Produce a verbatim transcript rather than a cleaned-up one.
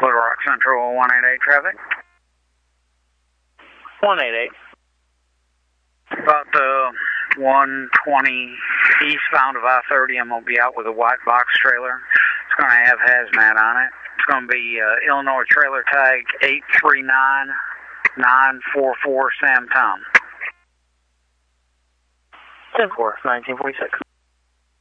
Little Rock Central one eighty-eight traffic. one eighty-eight. About the one twenty eastbound of I thirty, I'm going to be out with a white box trailer. It's going to have hazmat on it. It's going to be uh, Illinois trailer tag eight three nine nine four four Sam Tom. ten four, nineteen forty-six.